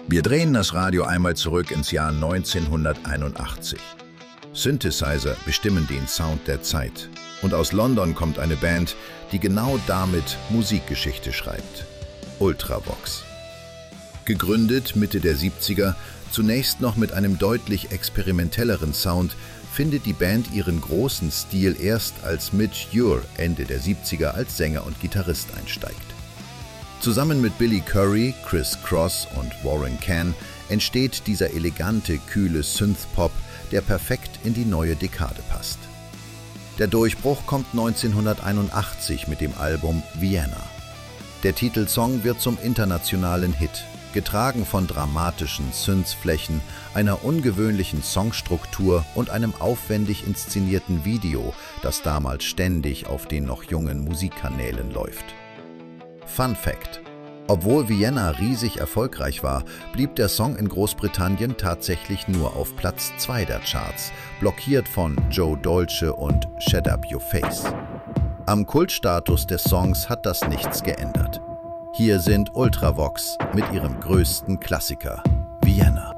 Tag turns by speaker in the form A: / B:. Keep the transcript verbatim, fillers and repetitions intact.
A: Wir drehen das Radio einmal zurück ins Jahr neunzehnhunderteinundachtzig. Synthesizer bestimmen den Sound der Zeit. Und aus London kommt eine Band, die genau damit Musikgeschichte schreibt. Ultravox. Gegründet Mitte der siebziger, zunächst noch mit einem deutlich experimentelleren Sound, findet die Band ihren großen Stil erst, als Midge Ure Ende der siebziger als Sänger und Gitarrist einsteigt. Zusammen mit Billy Currie, Chris Cross und Warren Cann entsteht dieser elegante, kühle Synthpop, der perfekt in die neue Dekade passt. Der Durchbruch kommt neunzehnhunderteinundachtzig mit dem Album Vienna. Der Titelsong wird zum internationalen Hit, getragen von dramatischen Synthflächen, einer ungewöhnlichen Songstruktur und einem aufwendig inszenierten Video, das damals ständig auf den noch jungen Musikkanälen läuft. Fun Fact: Obwohl Vienna riesig erfolgreich war, blieb der Song in Großbritannien tatsächlich nur auf Platz zwei der Charts, blockiert von Joe Dolce und Shut Up Your Face. Am Kultstatus des Songs hat das nichts geändert. Hier sind Ultravox mit ihrem größten Klassiker, Vienna.